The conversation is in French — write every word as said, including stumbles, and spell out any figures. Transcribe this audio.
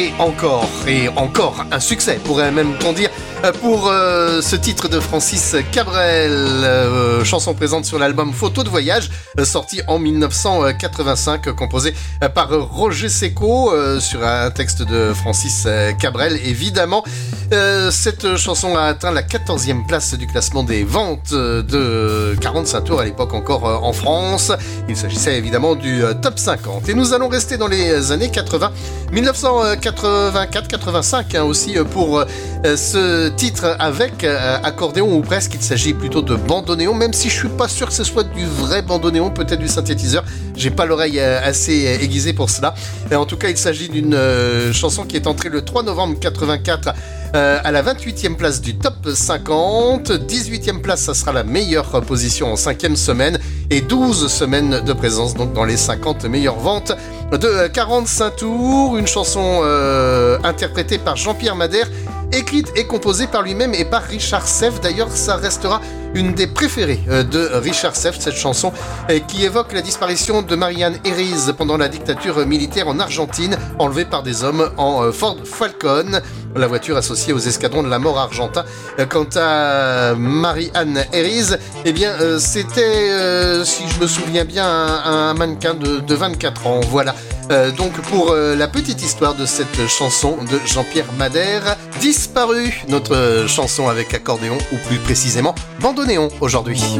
Et encore, et encore un succès, pourrait même-t-on dire, pour euh, ce titre de Francis Cabrel, euh, chanson présente sur l'album Photo de voyage, euh, sorti en dix-neuf cent quatre-vingt-cinq, euh, composé euh, par Roger Seco, euh, sur un texte de Francis euh, Cabrel, évidemment. Euh, cette chanson a atteint la quatorzième place du classement des ventes de quarante-cinq tours, à l'époque encore euh, en France. Il s'agissait évidemment du euh, top cinquante. Et nous allons rester dans les années quatre-vingts, dix-neuf cent quatre-vingt-quatre quatre-vingt-cinq, hein, aussi euh, pour euh, ce titre avec euh, accordéon, ou presque. Il s'agit plutôt de bandoneon, même si je suis pas sûr que ce soit du vrai bandoneon, peut-être du synthétiseur. J'ai pas l'oreille euh, assez euh, aiguisée pour cela. Et en tout cas, il s'agit d'une euh, chanson qui est entrée le trois novembre quatre-vingt-quatre euh, à la vingt-huitième place du top cinquante. dix-huitième place, ça sera la meilleure position en cinquième semaine, et douze semaines de présence donc dans les cinquante meilleures ventes de quarante-cinq tours. Une chanson euh, interprétée par Jean-Pierre Madère, écrite et composée par lui-même et par Richard Seff. D'ailleurs, ça restera une des préférées de Richard Seff, cette chanson qui évoque la disparition de Marianne Herries pendant la dictature militaire en Argentine, enlevée par des hommes en Ford Falcon, la voiture associée aux escadrons de la mort argentin. Quant à Marianne Herries, eh bien, c'était, si je me souviens bien, un, un mannequin de, de vingt-quatre ans. Voilà. Euh, donc pour euh, la petite histoire de cette chanson de Jean-Pierre Madère, Disparu, notre chanson avec accordéon, ou plus précisément bandoneon aujourd'hui.